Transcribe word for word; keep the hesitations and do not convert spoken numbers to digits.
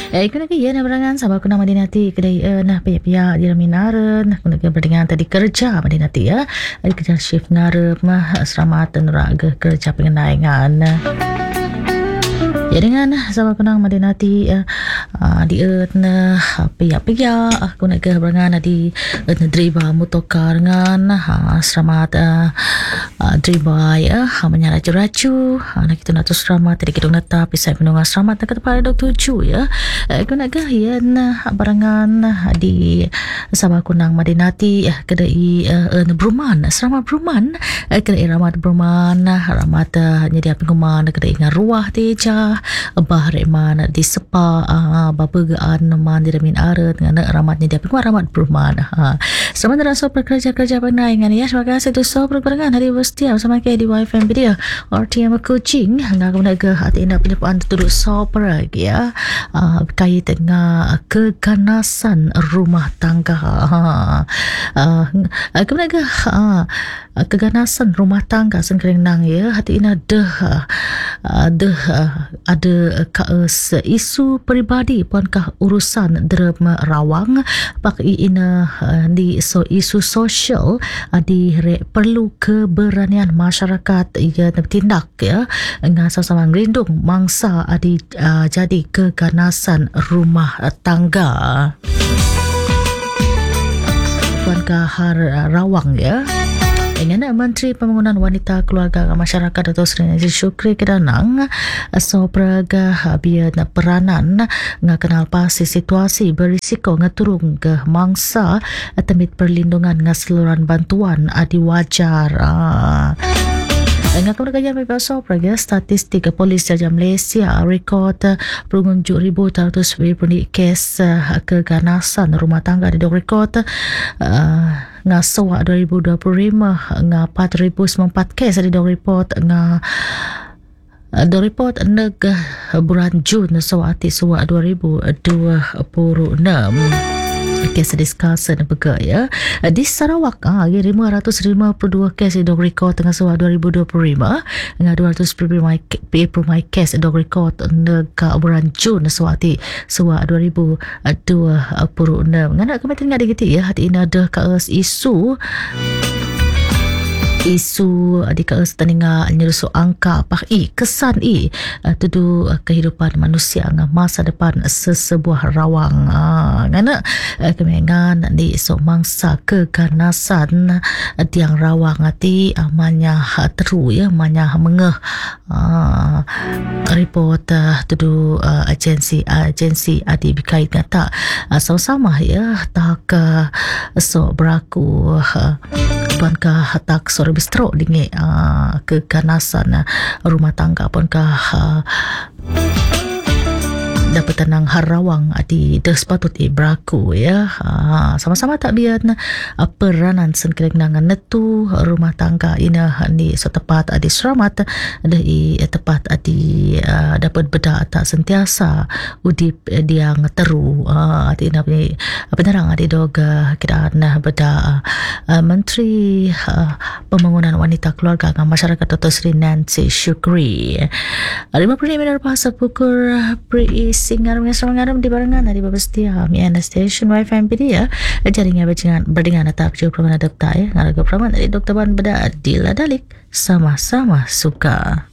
Eh, kuna ke ya na berangan sabab kuna madinati kedai uh, nah pihak-pihak di minaran kuna ke berdengan tadi kerja madinati ya. Ada kerja shift nara mah selamat neraga kerja pengenaingan. Ya dengan sama kenang madinati uh, uh, di earth na pihak-pihak aku nak ke berangan di earth na driver motokar dengan uh, selamat uh, uh, driver ya uh, menyala racu uh, nak kita nak tu selamat tadi kita nak tapi saya penunggang selamat nak kepada doktor Chu ya uh, aku nak ke ya uh, berangan uh, di sama kenang madinati uh, kedai uh, uh, Bruman selamat Bruman uh, kedai Ramat Bruman uh, Ramat uh, nyedia penguman kedai ngaruah teja bahar iman di sepa uh, babagaan man di damin ara dengan ramatnya dia pun ramat perumahan ha sama terasa pekerja-kerja penaingan ya terima kasih tu so perkembangan hari setia sama ke di wifi video R T M coaching ngak menaga hati nak penyepaan tuduk so peragi ya uh, kait dengan keganasan rumah tangga ha uh, kemenaga uh, keganasan rumah tangga sengkering nang ya hati ina deh ada uh, ada kaes isu peribadi puankah urusan derma rawang pak ina uh, di so isu sosial uh, di re, perlu keberanian masyarakat ia bertindak ya dengan sama-sama ngerindung mangsa adi uh, jadi keganasan rumah tangga puankah har rawang ya. Dengan Menteri Pembangunan Wanita Keluarga Masyarakat Dato' Seri Nazir Shukri Kedanang so praga biar peranan nga kenal pasti situasi berisiko ngaturung ke mangsa temit perlindungan nga seluruhan bantuan adi wajar. Ah. Dengan kemudian berbahasa praga statistik polis Raja Malaysia rekod pengunjuk ribu teratus berpuni kes keganasan rumah tangga di rekod uh, nga sawa dua ribu dua puluh lima nga empat ribu sembilan puluh empat kes di report nga do report neg bulan Jun sawati sawa dua ribu dua puluh enam. Kes diskusen bergaya di Sarawak ah lima ratus lima puluh dua kes dog record tengah sawa dua ribu dua puluh lima dengan dua ratus puluh lima kes dog record dekat bulan Jun sawati sawa dua ribu dua puluh enam ngana kementerian ngada gitu ya hati ina ada kaes isu isu di kaes teninga nyerusu angka pak i kesan i uh, tudu uh, kehidupan manusia ngah masa depan sesebuah rawang uh, ngana uh, kemengan di so mangsa keganasan uh, tiang rawang ati amanya uh, teru ya amanya mengeh uh, report uh, tudu uh, agensi uh, agensi adi berkait ngata uh, sama-sama ya tak uh, so beraku uh, puankah tak sore bistro dingi uh, keganasan uh, rumah tangga puankah uh, dapat tenang harawang di despatut i beraku ya uh, sama-sama tak biar uh, peranan sengkeleng nangan netu rumah tangga ina ni setepat adi selamat ada i tepat adi uh, dapat beda tak sentiasa udip uh, dia ngeteru uh, adi na punya penerang adi doga kita nah beda uh, Menteri uh, Pembangunan Wanita Keluarga dan Masyarakat Dato' Seri Nancy Shukri lima puluh lima minit pasal pukul pri singar mengaram di barengan dari babestia mi ana station wifi media jaringan berjalan berdengan atap jo praman adapta ya ngaraga praman dari Doktor Ban beda adil dalik sama-sama suka.